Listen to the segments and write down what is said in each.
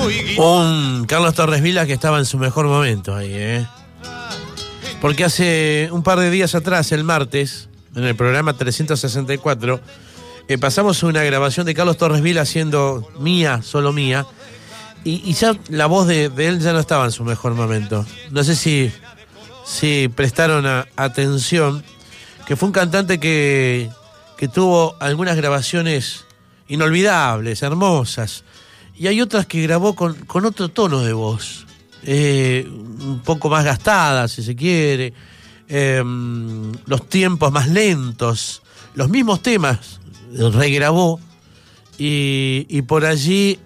Un Carlos Torres Vila que estaba en su mejor momento ahí, porque hace un par de días atrás, el martes, en el programa 364, pasamos una grabación de Carlos Torres Vila haciendo Mía, solo Mía, y ya la voz de él ya no estaba en su mejor momento. No sé si prestaron atención, que fue un cantante que tuvo algunas grabaciones inolvidables, hermosas, y hay otras que grabó con otro tono de voz, un poco más gastada, si se quiere, los tiempos más lentos, los mismos temas regrabó, y por allí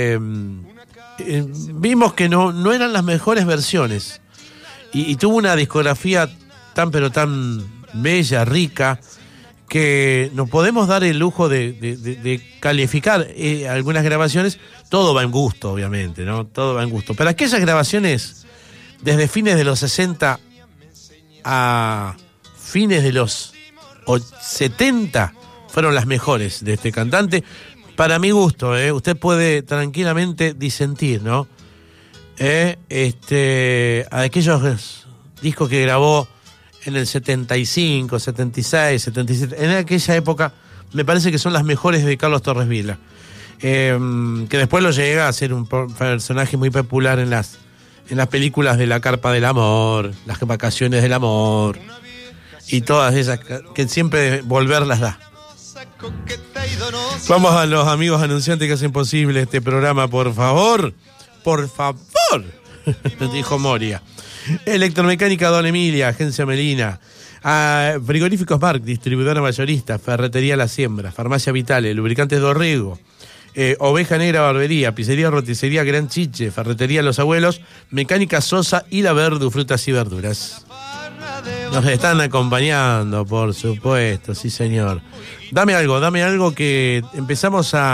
vimos que no eran las mejores versiones, y tuvo una discografía tan pero tan bella, rica, que nos podemos dar el lujo de calificar algunas grabaciones. Todo va en gusto, obviamente, ¿no? Todo va en gusto. Pero aquellas grabaciones desde fines de los 60 a fines de los 70 fueron las mejores de este cantante. Para mi gusto, usted puede tranquilamente disentir, ¿no? A aquellos discos que grabó en el 75, 76, 77, en aquella época, me parece que son las mejores de Carlos Torres Vila. Que después lo llega a ser un personaje muy popular en las películas de La Carpa del Amor, Las Vacaciones del Amor, y todas esas que siempre volverlas da. Vamos a los amigos anunciantes que hacen posible este programa, por favor, dijo Moria. Electromecánica Don Emilia, Agencia Melina, Frigoríficos Marc, distribuidora mayorista, Ferretería La Siembra, Farmacia Vitale, Lubricantes Dorrego, Oveja Negra Barbería, Pizzería Roticería Gran Chiche, Ferretería Los Abuelos, Mecánica Sosa y La Verdu, Frutas y Verduras. Nos están acompañando, por supuesto, sí señor. Dame algo que empezamos a